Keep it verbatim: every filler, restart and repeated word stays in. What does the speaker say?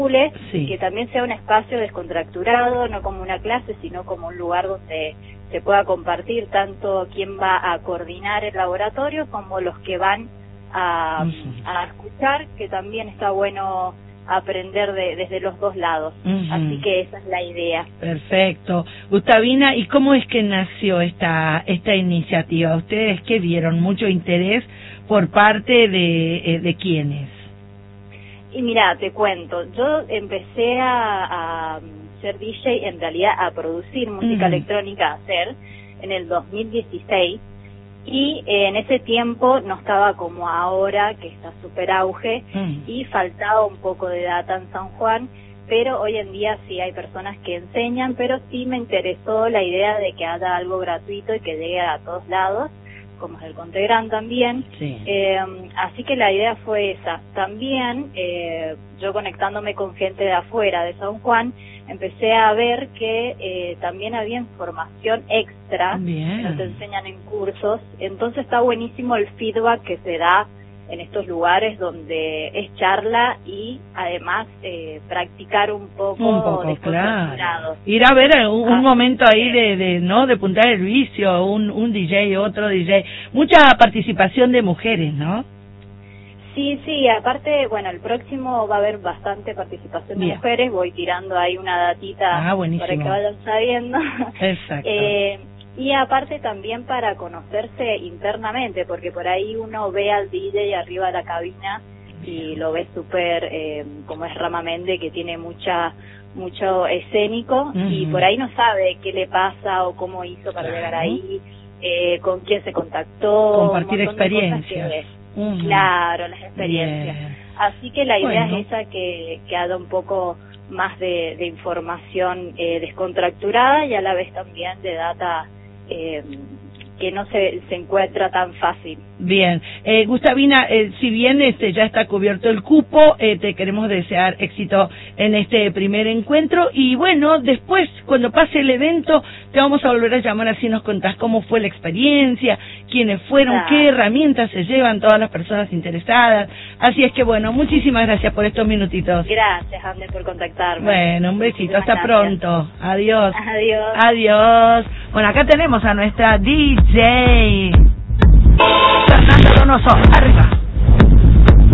sí. que también sea un espacio descontracturado, no como una clase, sino como un lugar donde se pueda compartir tanto quien va a coordinar el laboratorio como los que van a, uh-huh. a escuchar, que también está bueno aprender de, desde los dos lados. Uh-huh. Así que esa es la idea. Perfecto. Gustavina, ¿y cómo es que nació esta esta iniciativa? ¿Ustedes qué vieron? ¿Mucho interés por parte de, de quiénes? Y mira, te cuento, yo empecé a, a ser D J, en realidad a producir música uh-huh. electrónica, a hacer, en el dos mil dieciséis, y eh, en ese tiempo no estaba como ahora, que está súper auge, uh-huh. y faltaba un poco de data en San Juan, pero hoy en día sí hay personas que enseñan, pero sí me interesó la idea de que haya algo gratuito y que llegue a todos lados, como es el Contegrán también, sí. eh, así que la idea fue esa. También, eh, yo conectándome con gente de afuera, de San Juan, empecé a ver que eh, también había información extra, Bien. que no te enseñan en cursos, entonces está buenísimo el feedback que se da en estos lugares donde es charla y además eh, practicar un poco, un poco claro. Ir a ver un, un momento ahí de, de no de puntar el vicio, un, un D J, otro D J, mucha participación de mujeres, ¿no? Sí, sí, aparte, bueno, el próximo va a haber bastante participación de Bien. mujeres, voy tirando ahí una datita ah, para que vayan sabiendo. Exacto. eh, Y aparte también para conocerse internamente, porque por ahí uno ve al D J arriba de la cabina y lo ve súper, eh, como es Rama Mende, que tiene mucha mucho escénico, uh-huh. y por ahí no sabe qué le pasa o cómo hizo para uh-huh. llegar ahí, eh, con quién se contactó. Compartir experiencias. Que, uh-huh. Claro, las experiencias. Yeah. Así que la idea bueno. es esa, que, que haga un poco más de, de información eh, descontracturada y a la vez también de data Eh, que no se, se encuentra tan fácil. Bien, eh, Gustavina, eh, si bien este ya está cubierto el cupo, eh, te queremos desear éxito en este primer encuentro y bueno, después cuando pase el evento te vamos a volver a llamar, así nos contás cómo fue la experiencia, quiénes fueron, claro. qué herramientas se llevan todas las personas interesadas, así es que bueno, muchísimas gracias por estos minutitos. Gracias, Ander, por contactarme. Bueno, un besito, muchísimas hasta gracias. pronto, adiós. Adiós. Adiós. Bueno, acá tenemos a nuestra D J Fernanda Donoso, arriba.